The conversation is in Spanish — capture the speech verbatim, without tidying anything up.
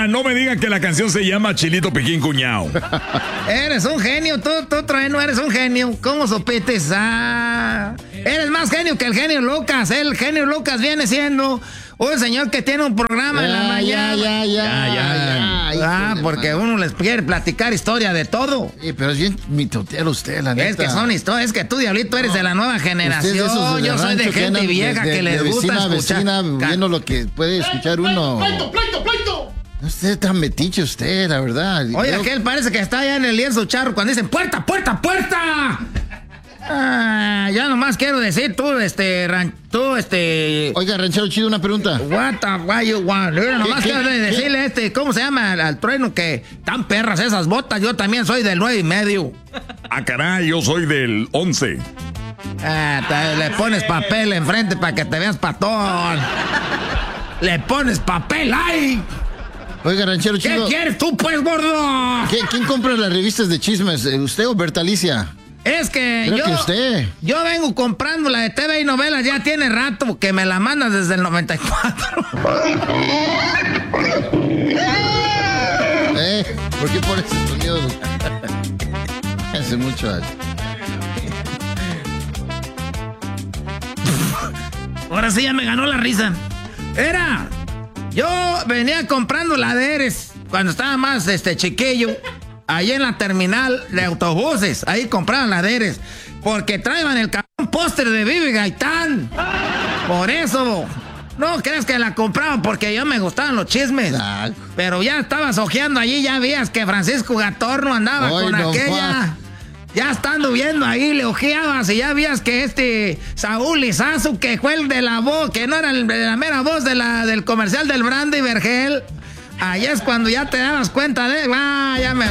Oiga, no me digan que la canción se llama Chilito Piquín Cuñao. Eres un genio, tú, tú, Trueno, eres un genio. ¿Cómo sopetes? Ah, eres más genio que el genio Lucas. El genio Lucas viene siendo un señor que tiene un programa ya, en la mañana. Ya, ya, ya, ya, ya, ya. ya. Ah, porque uno les quiere platicar historia de todo. Sí, pero es bien mitotero usted, la neta. Es que son historias, es que tú, Diablito, eres no. de la nueva generación. De yo soy de gente vieja de, de, que les de gusta vecina, escuchar. Vecina, viendo lo que puede escuchar uno. ¡Pleito, pleito, pleito! No esté tan metiche usted, la verdad. Oye, Creo... aquel parece que está allá en el lienzo charro cuando dicen ¡puerta, puerta, puerta! Ah, ya nomás quiero decir, tú, este, ran, tú, este... Oiga, ranchero chido, una pregunta. What the, why you want? Yo nomás quiero ¿qué? decirle, este, ¿cómo se llama al, al Trueno? Que tan perras esas botas, yo también soy del nueve y medio. Ah, caray, yo soy del once. Ah, te, le pones papel enfrente para que te veas patón. Le pones papel ahí. Oiga, ranchero chido. ¿Qué quieres tú, pues, gordo? ¿Qué, ¿Quién compra las revistas de chismes? ¿Usted o Bertalicia? Es que Creo yo, que usted. yo vengo comprando la de T V y novelas, ya tiene rato que me la mandas desde el noventa y cuatro. ¿Eh? ¿Por qué por ese sonido? Hace mucho. Ahora sí ya me ganó la risa. Era, yo venía comprando la de Eres cuando estaba más este chiquillo. Ahí en la terminal de autobuses, ahí compraban la de Eres, porque traían el cabrón póster de Vivi Gaitán. Por eso, no crees que la compraban porque yo me gustaban los chismes. Ah. Pero ya estabas ojeando allí, ya veías que Francisco Gatorno andaba Ay, con no, aquella. Juan. Ya estando viendo ahí, le ojeabas y ya vías que este Saúl Lizazo, que fue el de la voz, que no era el de la mera voz de la, del comercial del Brandy Vergel. Ahí es cuando ya te dabas cuenta de... Ah, ya me